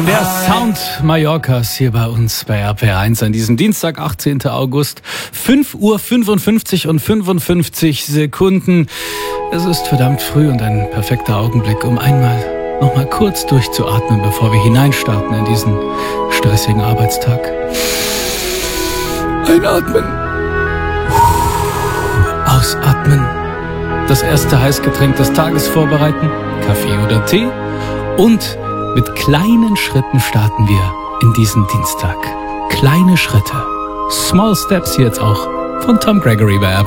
Der Sound Mallorcas hier bei uns bei RPR1 an diesem Dienstag, 18. August, 5:55 und 55 Sekunden. Es ist verdammt früh und ein perfekter Augenblick, um nochmal kurz durchzuatmen, bevor wir hineinstarten in diesen stressigen Arbeitstag. Einatmen. Ausatmen. Das erste Heißgetränk des Tages vorbereiten, Kaffee oder Tee, und mit kleinen Schritten starten wir in diesen Dienstag. Kleine Schritte. Small Steps hier jetzt auch von Tom Gregory bei RPR.